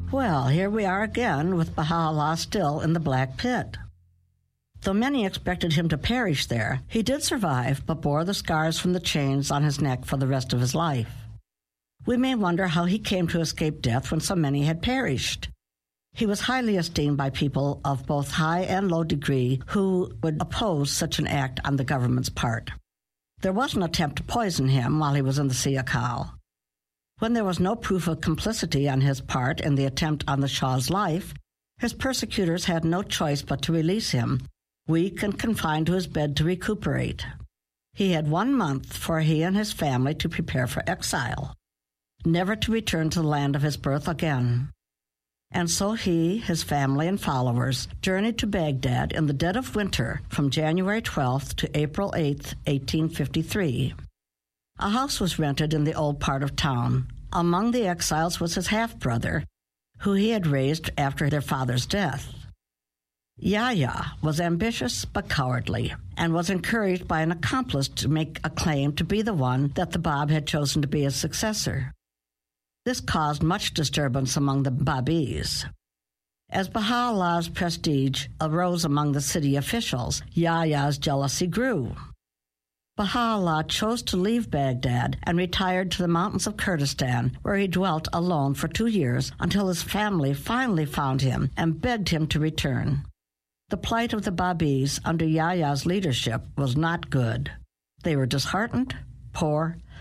Well, here we are again with Baha'u'llah still in the Black Pit. Though many expected him to perish there, he did survive, but bore the scars from the chains on his neck for the rest of his life. We may wonder how he came to escape death when so many had perished. He was highly esteemed by people of both high and low degree who would oppose such an act on the government's part. There was an attempt to poison him while he was in the Siakal. When there was no proof of complicity on his part in the attempt on the Shah's life, his persecutors had no choice but to release him, weak and confined to his bed to recuperate. He had 1 month for he and his family to prepare for exile, never to return to the land of his birth again. And so he, his family, and followers journeyed to Baghdad in the dead of winter from January 12th to April 8th, 1853. A house was rented in the old part of town. Among the exiles was his half-brother, who he had raised after their father's death. Yahya was ambitious but cowardly, and was encouraged by an accomplice to make a claim to be the one that the Bab had chosen to be his successor. This caused much disturbance among the Babis. As Baha'u'llah's prestige arose among the city officials, Yahya's jealousy grew. Baha'u'llah chose to leave Baghdad and retired to the mountains of Kurdistan, where he dwelt alone for 2 years until his family finally found him and begged him to return. The plight of the Babis under Yahya's leadership was not good. They were disheartened, poor,